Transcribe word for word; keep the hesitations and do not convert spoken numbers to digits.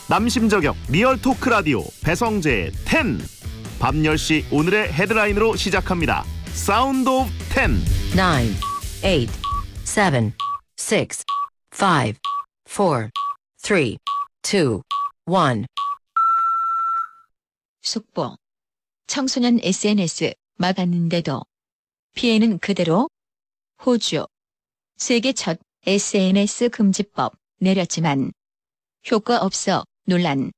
남심저격 리얼 토크 라디오 배성재의 텐. 밤 열 시 오늘의 헤드라인으로 시작합니다. 사운드 오브 텐. nine, eight, seven, six, five, four, three, two, one. 속보. 청소년 에스엔에스 막았는데도 피해는 그대로. 호주. 세계 첫 에스엔에스 금지법 내렸지만 효과 없어 논란.